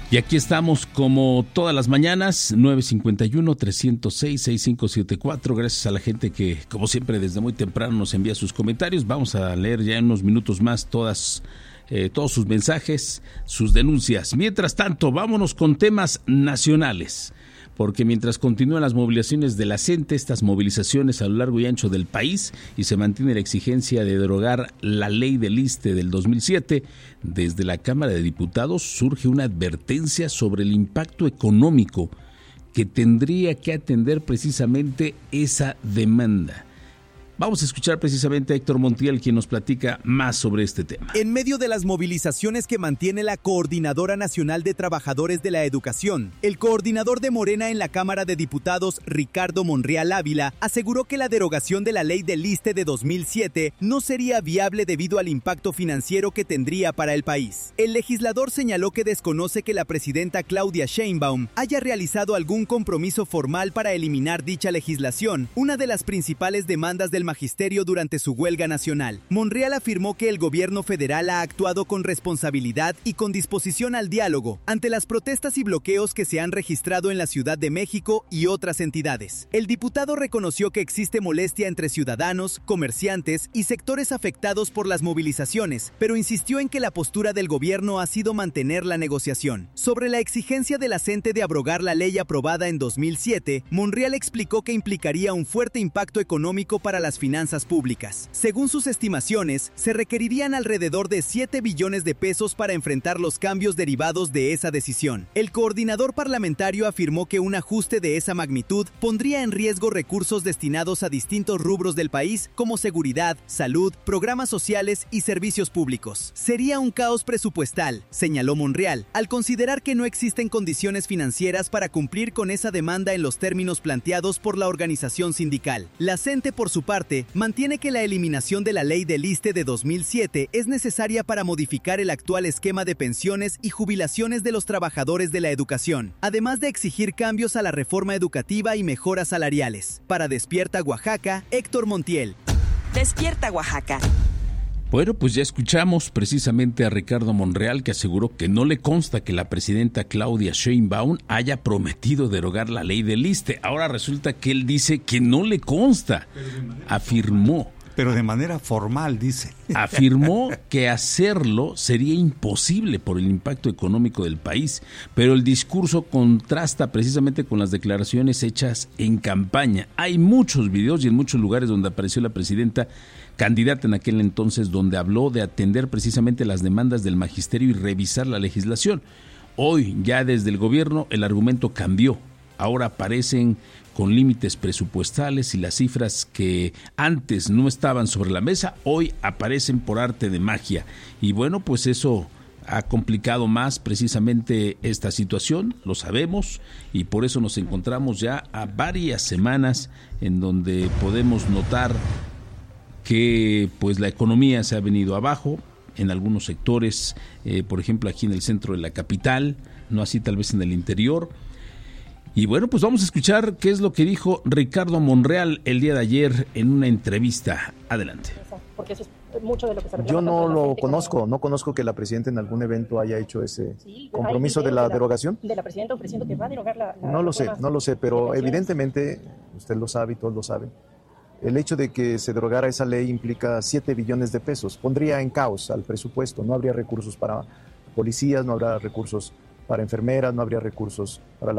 Y aquí estamos como todas las mañanas, 951-306-6574. Gracias a la gente que, como siempre, desde muy temprano nos envía sus comentarios. Vamos a leer ya en unos minutos más todos sus mensajes, sus denuncias. Mientras tanto, vámonos con temas nacionales. Porque mientras continúan las movilizaciones de la CENTE, estas movilizaciones a lo largo y ancho del país, y se mantiene la exigencia de derogar la ley del ISSSTE del 2007, desde la Cámara de Diputados surge una advertencia sobre el impacto económico que tendría que atender precisamente esa demanda. Vamos a escuchar precisamente a Héctor Montiel, quien nos platica más sobre este tema. En medio de las movilizaciones que mantiene la Coordinadora Nacional de Trabajadores de la Educación, el coordinador de Morena en la Cámara de Diputados, Ricardo Monreal Ávila, aseguró que la derogación de la ley del ISSSTE de 2007 no sería viable debido al impacto financiero que tendría para el país. El legislador señaló que desconoce que la presidenta Claudia Sheinbaum haya realizado algún compromiso formal para eliminar dicha legislación, una de las principales demandas del magisterio durante su huelga nacional. Monreal afirmó que el gobierno federal ha actuado con responsabilidad y con disposición al diálogo ante las protestas y bloqueos que se han registrado en la Ciudad de México y otras entidades. El diputado reconoció que existe molestia entre ciudadanos, comerciantes y sectores afectados por las movilizaciones, pero insistió en que la postura del gobierno ha sido mantener la negociación. Sobre la exigencia de la CENTE de abrogar la ley aprobada en 2007, Monreal explicó que implicaría un fuerte impacto económico para las finanzas públicas. Según sus estimaciones, se requerirían alrededor de 7 billones de pesos para enfrentar los cambios derivados de esa decisión. El coordinador parlamentario afirmó que un ajuste de esa magnitud pondría en riesgo recursos destinados a distintos rubros del país, como seguridad, salud, programas sociales y servicios públicos. Sería un caos presupuestal, señaló Monreal, al considerar que no existen condiciones financieras para cumplir con esa demanda en los términos planteados por la organización sindical. La CENTE, por su parte, mantiene que la eliminación de la ley del ISSSTE de 2007 es necesaria para modificar el actual esquema de pensiones y jubilaciones de los trabajadores de la educación, además de exigir cambios a la reforma educativa y mejoras salariales. Para Despierta Oaxaca, Héctor Montiel. Despierta Oaxaca. Bueno, pues ya escuchamos precisamente a Ricardo Monreal, que aseguró que no le consta que la presidenta Claudia Sheinbaum haya prometido derogar la ley del ISSSTE. Ahora resulta que él dice que no le consta. Afirmó. Pero de manera formal, dice. Afirmó que hacerlo sería imposible por el impacto económico del país, pero el discurso contrasta precisamente con las declaraciones hechas en campaña. Hay muchos videos y en muchos lugares donde apareció la presidenta candidata en aquel entonces, donde habló de atender precisamente las demandas del magisterio y revisar la legislación. Hoy, ya desde el gobierno, el argumento cambió. Ahora aparecen con límites presupuestales y las cifras que antes no estaban sobre la mesa, hoy aparecen por arte de magia. Y bueno, pues eso ha complicado más precisamente esta situación, lo sabemos, y por eso nos encontramos ya a varias semanas en donde podemos notar que pues la economía se ha venido abajo en algunos sectores, por ejemplo aquí en el centro de la capital, no así tal vez en el interior. Y bueno, pues vamos a escuchar qué es lo que dijo Ricardo Monreal el día de ayer en una entrevista. Adelante. Porque eso es mucho de lo que se Yo no lo conozco, no conozco que la presidenta en algún evento haya hecho ese compromiso de la derogación. De la presidenta ofreciendo que va a derogar la no lo sé, pero evidentemente, usted lo sabe y todos lo saben, el hecho de que se derogara esa ley implica 7 billones de pesos, pondría en caos al presupuesto, no habría recursos para policías, no habrá recursos para enfermeras, no habría recursos para la